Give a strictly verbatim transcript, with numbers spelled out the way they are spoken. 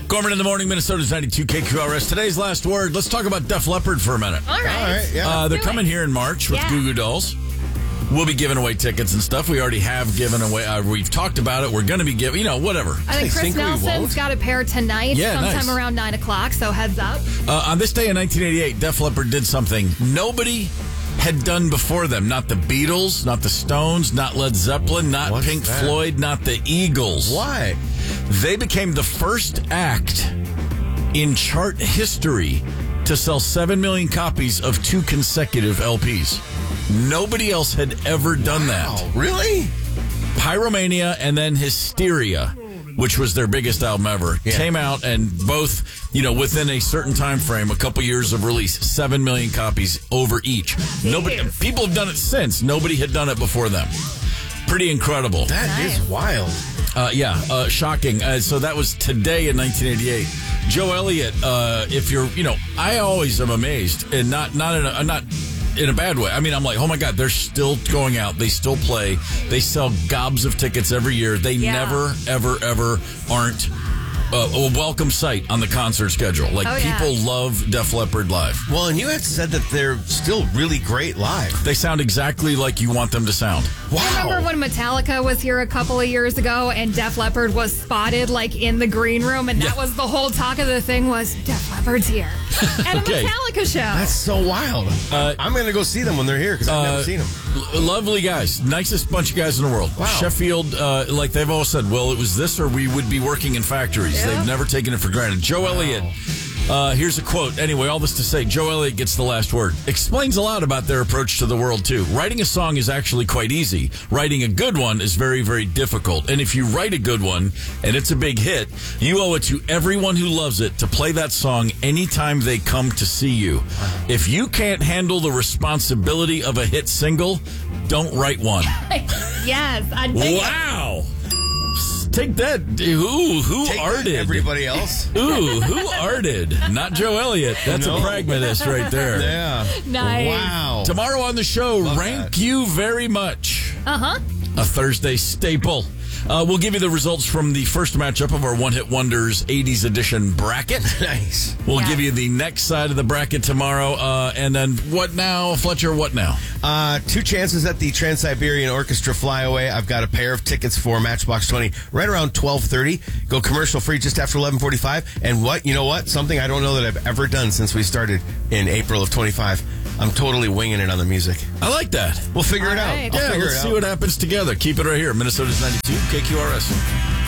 Gorman in the morning, Minnesota's ninety-two K Q R S. Today's last word. Let's talk about Def Leppard for a minute. All right. All right, yeah. Uh, they're Do coming it. here in March with Yeah. Goo Goo Dolls. We'll be giving away tickets and stuff. We already have given away. Uh, we've talked about it. We're going to be giving, you know, whatever. I think I Chris think we Nelson's won't. got a pair tonight, Yeah, sometime nice. around nine o'clock, so heads up. Uh, on this day in nineteen eighty-eight, Def Leppard did something nobody had done before them. Not the Beatles, not the Stones, not Led Zeppelin, not What's Pink that? Floyd, not the Eagles. Why? They became the first act in chart history to sell seven million copies of two consecutive L Ps. Nobody else had ever done that. Wow, really? Pyromania and then Hysteria, which was their biggest album ever, Yeah. came out, and both, you know, within a certain time frame, a couple years of release, seven million copies over each. Nobody, people have done it since. Nobody had done it before them. Pretty incredible. That is Nice. wild. Uh, yeah, uh, shocking. Uh, so that was today in nineteen eighty-eight. Joe Elliott, uh, if you're, you know, I always am amazed, and not not in a, not in a bad way. I mean, I'm like, oh my God, they're still going out. They still play. They sell gobs of tickets every year. They Yeah. never, ever, ever aren't uh, a welcome sight on the concert schedule. Like, Oh, yeah. people love Def Leppard live. Well, and you had said that they're still really great live. They sound exactly like you want them to sound. Wow. Remember when Metallica was here a couple of years ago and Def Leppard was spotted like in the green room, and that Yeah. was the whole talk of the thing was Def Leppard's here at a Okay. Metallica show. That's so wild. Uh, I'm going to go see them when they're here because I've Uh, never seen them. L- lovely guys. Nicest bunch of guys in the world. Wow. Sheffield, uh, like they've always said, well, it was this or we would be working in factories. Yeah. They've never taken it for granted. Joe Elliott, uh, here's a quote. Anyway, all this to say, Joe Elliott gets the last word. Explains a lot about their approach to the world, too. Writing a song is actually quite easy. Writing a good one is very, very difficult. And if you write a good one and it's a big hit, you owe it to everyone who loves it to play that song anytime they come to see you. If you can't handle the responsibility of a hit single, don't write one. yes, I dig it. Wow. Take that. Who who Take that, arted? everybody else. Ooh, who arted? Not Joe Elliott. That's No. a pragmatist right there. Yeah. Nice. Wow. Tomorrow on the show, Love rank that. you very much. Uh-huh. A Thursday staple. Uh, we'll give you the results from the first matchup of our One Hit Wonders eighties edition bracket. Nice. We'll Yeah. give you the next side of the bracket tomorrow. Uh, and then what now, Fletcher? What now? Uh, two chances at the Trans-Siberian Orchestra Flyaway. I've got a pair of tickets for Matchbox twenty right around twelve thirty. Go commercial free just after eleven forty-five. And what? You know what? Something I don't know that I've ever done since we started in April of twenty-five. I'm totally winging it on the music. I like that. We'll figure All it out. right. I'll Yeah, figure let's it see out. what happens together. Keep it right here. Minnesota's ninety-two K Q R S.